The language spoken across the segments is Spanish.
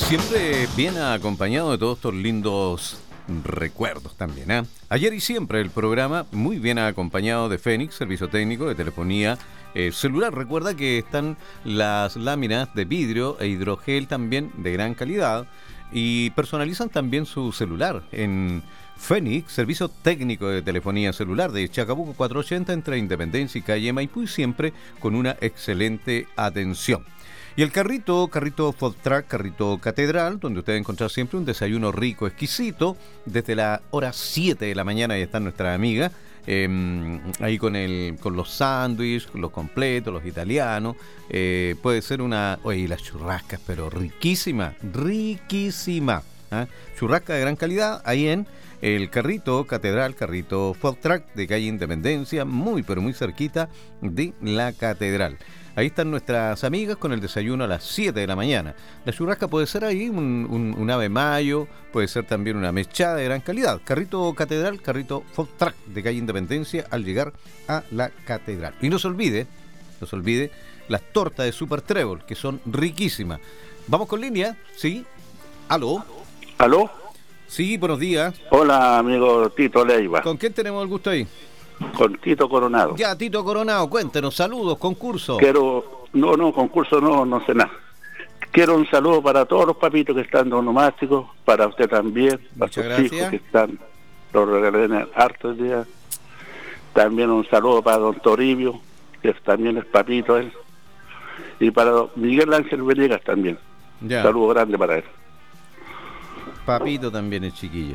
Siempre bien acompañado de todos estos lindos recuerdos también, ¿eh? Ayer y siempre el programa muy bien acompañado de Fénix, servicio técnico de telefonía celular. Recuerda que están las láminas de vidrio e hidrogel también de gran calidad y personalizan también su celular en Fénix, servicio técnico de telefonía celular de Chacabuco 480 entre Independencia y calle Maipú, y siempre con una excelente atención. Y el carrito Food Truck, carrito Catedral, donde usted va a encontrar siempre un desayuno rico, exquisito, desde la hora 7 de la mañana. Ahí están nuestras amigas, ahí con los sándwiches, los completos, los italianos. Puede ser oye, las churrascas, pero riquísima, riquísima. Churrasca de gran calidad, ahí en el carrito Catedral, carrito Food Truck de calle Independencia, muy pero muy cerquita de la Catedral. Ahí están nuestras amigas con el desayuno a las 7 de la mañana. La churrasca puede ser ahí un ave mayo, puede ser también una mechada de gran calidad. Carrito Catedral, carrito Food Truck de calle Independencia al llegar a la Catedral. Y no se olvide las tortas de Super Trébol, que son riquísimas. Vamos con línea, ¿sí? ¿Aló? ¿Aló? Sí, buenos días. Hola, amigo Tito Leiva. ¿Con quién tenemos el gusto ahí? Con Tito Coronado. Ya, Tito Coronado, cuéntenos, saludos, concurso. Concurso no sé nada. Quiero un saludo para todos los papitos que están onomásticos, para usted también, para sus hijos que están, los regalé harto el día. También un saludo para don Toribio, que también es papito él. Y para don Miguel Ángel Venegas también. Ya. Saludo grande para él. Papito también es chiquillo.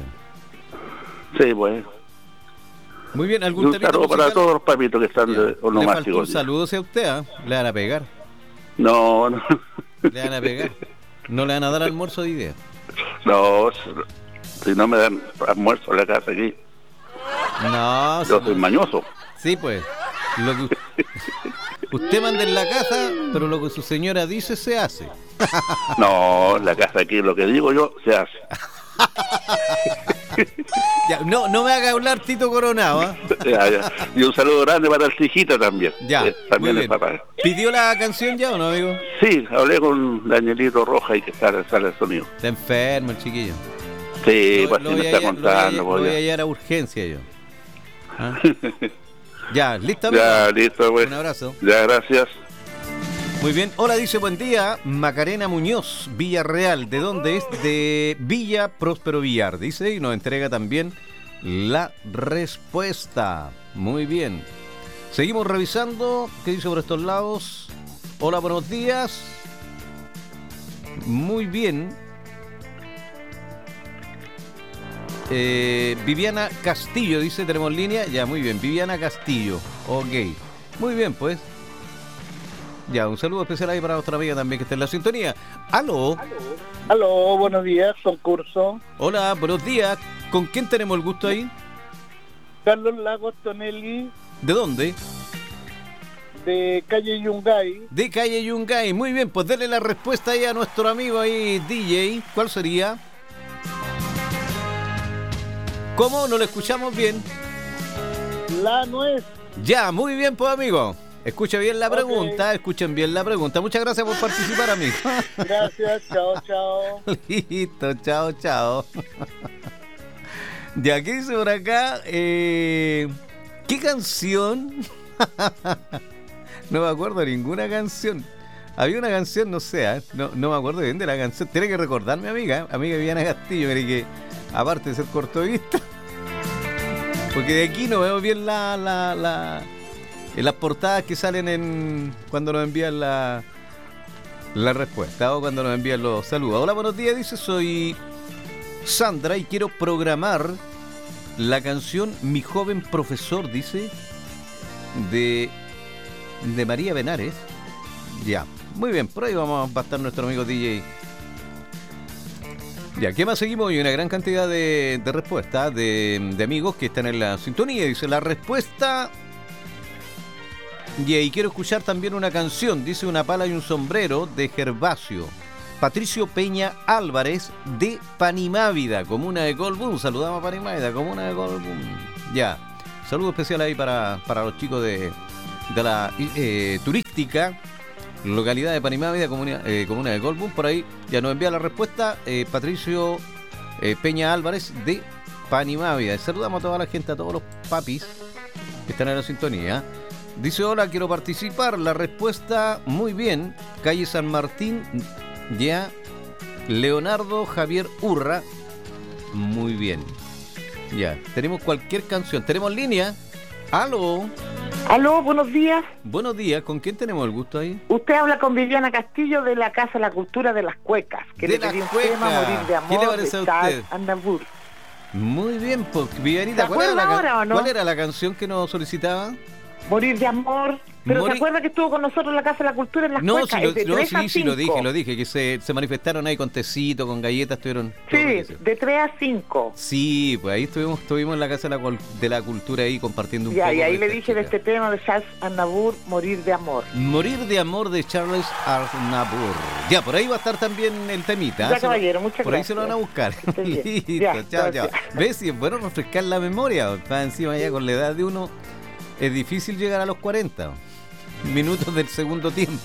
Sí, pues. Muy bien, ¿algún un saludo musical? Para todos los papitos que están de onomásticos. Le faltó un saludo a usted, ¿eh? ¿Le van a pegar? No. ¿Le van a pegar? ¿No le van a dar almuerzo de idea? No, si no me dan almuerzo en la casa aquí. No. Yo soy mañoso. Sí, pues. Lo que usted manda en la casa, pero lo que su señora dice se hace. No, en la casa aquí lo que digo yo se hace. Ya, no me haga hablar Tito Coronado, ¿eh? Ya. Y un saludo grande para el Tijita también. Ya, también es papá. ¿Pidió la canción ya o no, amigo? Sí, hablé con Danielito Roja y que sale el sonido. Está enfermo el chiquillo. Sí, pues me está contando. Lo voy a llevar a urgencia yo. ¿Ah? Ya, ¿listo? Ya, listo, pues. Un abrazo. Ya, gracias. Muy bien, hola, dice buen día, Macarena Muñoz, Villarreal. ¿De dónde es? De Villa Próspero Villar, dice, y nos entrega también la respuesta. Muy bien. Seguimos revisando, ¿qué dice por estos lados? Hola, buenos días. Muy bien. Viviana Castillo, dice, tenemos línea. Ya, muy bien, Viviana Castillo. Ok, muy bien, pues. Ya, un saludo especial ahí para nuestra amiga también que está en la sintonía. ¡Aló! Aló, buenos días, concurso. Hola, buenos días. ¿Con quién tenemos el gusto ahí? Carlos Lagos Tonelli. ¿De dónde? De calle Yungay. De calle Yungay. Muy bien, pues dele la respuesta ahí a nuestro amigo ahí, DJ. ¿Cuál sería? ¿Cómo? ¿No lo escuchamos bien? La nuez. Ya, muy bien, pues, amigo. Escuchen bien la pregunta, escuchen bien la pregunta. Muchas gracias por participar, amigo. Gracias, chao. Listo, chao. De aquí dice por acá, ¿qué canción? No me acuerdo de ninguna canción. Había una canción, no sé, no me acuerdo bien de la canción. Tiene que recordarme, amiga Viviana Castillo, mire que aparte de ser corto de vista, porque de aquí no veo bien en las portadas que salen cuando nos envían la respuesta o cuando nos envían los saludos. Hola, buenos días, dice, soy Sandra y quiero programar la canción Mi Joven Profesor, dice, de María Benares. Ya, muy bien, por ahí va a estar nuestro amigo DJ. Ya, ¿qué más seguimos? Hay una gran cantidad de respuestas de amigos que están en la sintonía. Dice, la respuesta... Y quiero escuchar también una canción, dice, Una pala y un sombrero, de Gervasio. Patricio Peña Álvarez, de Panimávida, comuna de Colbún. Saludamos a Panimávida, comuna de Colbún. Ya, saludo especial ahí para los chicos de la turística localidad de Panimávida, comuna de Colbún. Por ahí ya nos envía la respuesta Patricio Peña Álvarez de Panimávida. Saludamos a toda la gente, a todos los papis que están en la sintonía. Dice: hola, quiero participar. La respuesta, muy bien. Calle San Martín, ya. Leonardo Javier Urra, muy bien. Ya, tenemos cualquier canción. Tenemos línea. ¡Aló! Aló, buenos días. Buenos días, ¿con quién tenemos el gusto ahí? Usted habla con Viviana Castillo de la Casa de la Cultura de las Cuecas, que de le pedí un Cuecas. tema, Morir de Amor, ¿Qué le parece a usted? Andabur. Muy bien, pues, Vivianita, ¿Se acuerda ahora o no? ¿cuál era la canción que nos solicitaba? Morir de Amor. Pero ¿se acuerda que estuvo con nosotros en la Casa de la Cultura en las Cuecas? Sí, lo dije, que se manifestaron ahí con tecito, con galletas, estuvieron... Sí, de 3 a 5. Sí, pues ahí estuvimos en la Casa de la Cultura ahí compartiendo un poco. Y ahí le dije de este tema de Charles Aznavour, Morir de Amor. Morir de Amor de Charles Aznavour. Ya, por ahí va a estar también el temita. Ya, caballero, muchas gracias. Por ahí se lo van a buscar. Listo, ya, chao. ¿Ves? Si es bueno refrescar la memoria. Está encima ya con la edad de uno, es difícil llegar a los 40 minutos del segundo tiempo.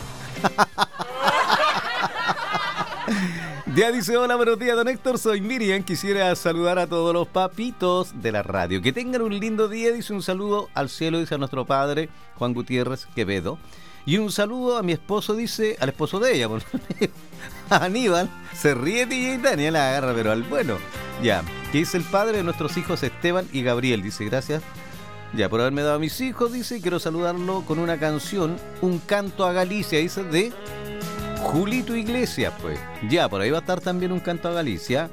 Ya dice: hola, buenos días, don Héctor, soy Miriam, quisiera saludar a todos los papitos de la radio, que tengan un lindo día. Dice: un saludo al cielo, dice a nuestro padre Juan Gutiérrez Quevedo, y un saludo a mi esposo, dice, al esposo de ella, a Aníbal. Se ríe DJ Daniel, la agarra pero al bueno. Ya, que es el padre de nuestros hijos Esteban y Gabriel. Dice: gracias ya por haberme dado a mis hijos, dice, quiero saludarlo con una canción, Un canto a Galicia, dice, de Julito Iglesias, pues. Ya, por ahí va a estar también Un canto a Galicia.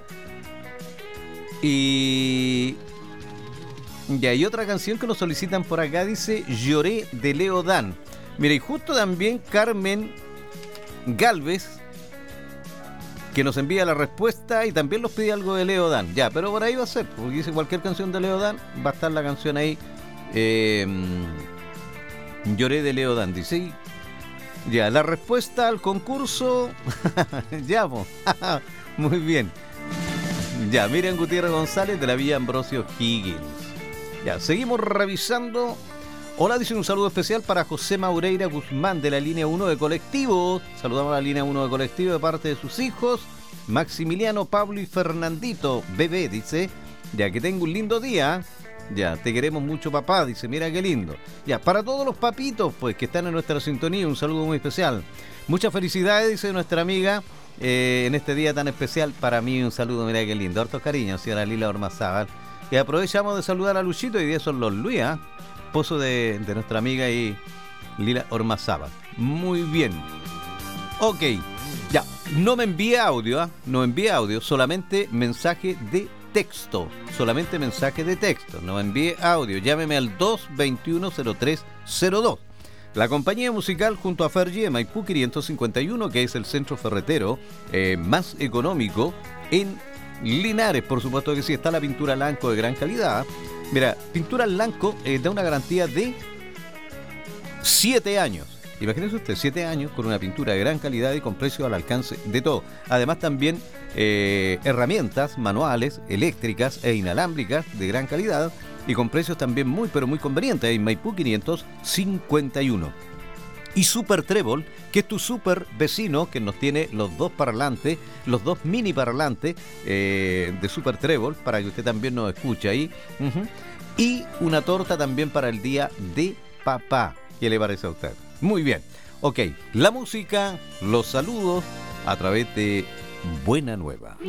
Y ya, hay otra canción que nos solicitan por acá, dice Lloré, de Leo Dan. Mira, y justo también Carmen Galvez, que nos envía la respuesta y también nos pide algo de Leo Dan. Ya, pero por ahí va a ser, porque dice cualquier canción de Leo Dan, va a estar la canción ahí. Lloré, de Leo Dan, dice. Ya, la respuesta al concurso. Ya, muy bien. Ya, Miriam Gutiérrez González, de la Villa Ambrosio Higgins. Ya, seguimos revisando. Hola, dice, un saludo especial para José Maureira Guzmán, de la línea 1 de Colectivo. Saludamos a la línea 1 de Colectivo de parte de sus hijos Maximiliano, Pablo y Fernandito, bebé, dice. Ya, que tenga un lindo día. Ya, te queremos mucho, papá, dice, mira qué lindo. Ya, para todos los papitos, pues, que están en nuestra sintonía, un saludo muy especial. Muchas felicidades, dice nuestra amiga, en este día tan especial. Para mí, un saludo, mira qué lindo. Hartos cariños, señora Lila Ormazábal. Y aprovechamos de saludar a Luchito, y día son los Luis, esposo de nuestra amiga y Lila Ormazábal. Muy bien. Ok, ya, no me envíe audio, solamente mensaje de texto, no me envíe audio. Llámeme al 221-0302. La compañía musical junto a Fergie de Maipú 551, que es el centro ferretero más económico en Linares. Por supuesto que sí, está la pintura Lanco de gran calidad. Mira, pintura Lanco da una garantía de 7 años. Imagínese usted, 7 años con una pintura de gran calidad y con precio al alcance de todo. Además también herramientas manuales, eléctricas e inalámbricas de gran calidad y con precios también muy pero muy convenientes en Maipú 551. Y Super Trébol, que es tu super vecino, que nos tiene los dos parlantes, los dos mini parlantes de Super Trébol, para que usted también nos escuche ahí. Y una torta también para el día de papá. ¿Qué le parece a usted? Muy bien. Ok, la música, los saludos a través de Buena Nueva.